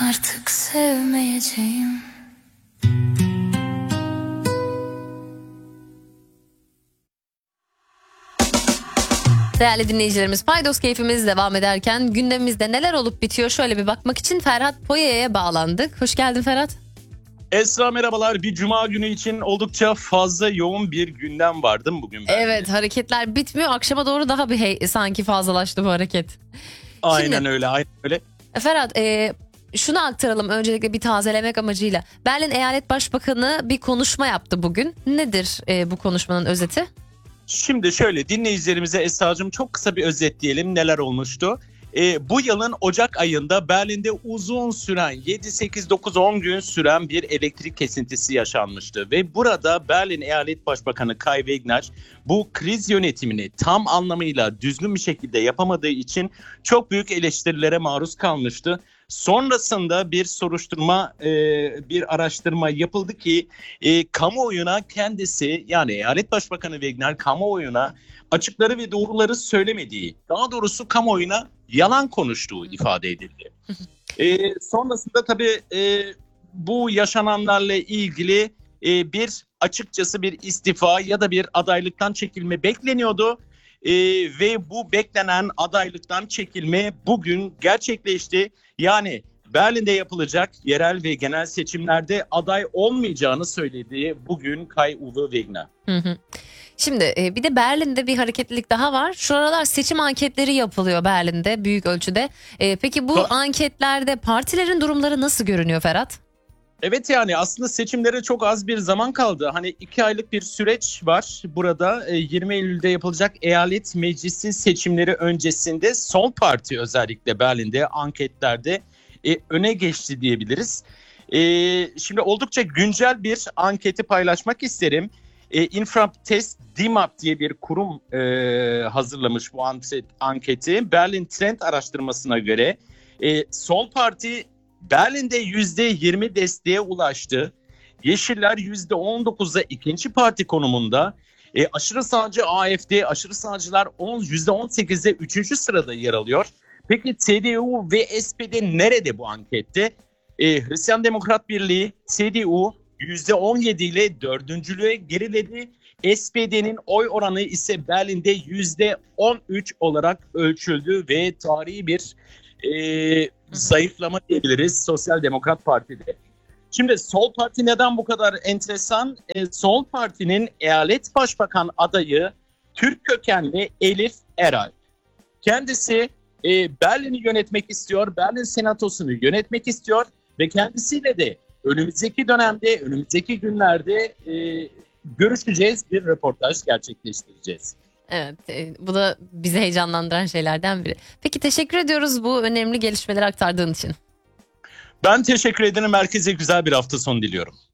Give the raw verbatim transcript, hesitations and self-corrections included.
artık sevmeyeceğim. Değerli dinleyicilerimiz, Paydos keyfimiz devam ederken gündemimizde neler olup bitiyor şöyle bir bakmak için Ferhat Poya'ya bağlandık. Hoş geldin Ferhat. Esra merhabalar. Bir cuma günü için oldukça fazla yoğun bir gündem vardı mı bugün? Belki? Evet, hareketler bitmiyor. Akşama doğru daha bir hey, sanki fazlalaştı bu hareket. Aynen Şimdi, öyle aynen öyle. Ferhat e, şunu aktaralım öncelikle bir tazelemek amacıyla. Berlin Eyalet Başbakanı bir konuşma yaptı bugün. Nedir e, bu konuşmanın özeti? Şimdi şöyle dinleyicilerimize Esra'cığım çok kısa bir özetleyelim neler olmuştu. Ee, bu yılın Ocak ayında Berlin'de uzun süren yedi sekiz dokuz on gün süren bir elektrik kesintisi yaşanmıştı. Ve burada Berlin Eyalet Başbakanı Kai Wegner bu kriz yönetimini tam anlamıyla düzgün bir şekilde yapamadığı için çok büyük eleştirilere maruz kalmıştı. Sonrasında bir soruşturma, e, bir araştırma yapıldı ki e, kamuoyuna kendisi yani Eyalet Başbakanı Wegner kamuoyuna açıkları ve doğruları söylemediği, daha doğrusu kamuoyuna yalan konuştuğu ifade edildi. e, sonrasında tabii e, bu yaşananlarla ilgili e, bir açıkçası bir istifa ya da bir adaylıktan çekilme bekleniyordu. Ee, ve bu beklenen adaylıktan çekilme bugün gerçekleşti. Yani Berlin'de yapılacak yerel ve genel seçimlerde aday olmayacağını söyledi bugün Kai-Uwe Wegner. Hı hı. Şimdi e, bir de Berlin'de bir hareketlilik daha var. Şu aralar seçim anketleri yapılıyor Berlin'de büyük ölçüde. E, peki bu Ta- anketlerde partilerin durumları nasıl görünüyor Ferhat? Evet yani aslında seçimlere çok az bir zaman kaldı. Hani iki aylık bir süreç var burada. yirmi Eylül'de yapılacak eyalet meclisi seçimleri öncesinde Sol Parti özellikle Berlin'de anketlerde e, öne geçti diyebiliriz. E, şimdi oldukça güncel bir anketi paylaşmak isterim. E, Infratest DIMAP diye bir kurum e, hazırlamış bu anket, anketi. Berlin Trend araştırmasına göre e, Sol Parti Berlin'de yüzde yirmi desteğe ulaştı. Yeşiller yüzde on dokuzda ikinci parti konumunda. E, aşırı sağcı A F D, aşırı sağcılar yüzde on sekizde üçüncü sırada yer alıyor. Peki C D U ve S P D nerede bu ankette? E, Hristiyan Demokrat Birliği, C D U yüzde on yedi ile dördüncülüğe geriledi. S P D'nin oy oranı ise Berlin'de yüzde on üç olarak ölçüldü ve tarihi bir e, zayıflama diyebiliriz Sosyal Demokrat Parti'de. Şimdi Sol Parti neden bu kadar enteresan? E, Sol Parti'nin eyalet başbakan adayı Türk kökenli Elif Eral. Kendisi e, Berlin'i yönetmek istiyor, Berlin Senatosu'nu yönetmek istiyor ve kendisiyle de önümüzdeki dönemde, önümüzdeki günlerde e, görüşeceğiz, bir röportaj gerçekleştireceğiz. Evet, e, bu da bizi heyecanlandıran şeylerden biri. Peki teşekkür ediyoruz bu önemli gelişmeleri aktardığın için. Ben teşekkür ederim. Herkese güzel bir hafta sonu diliyorum.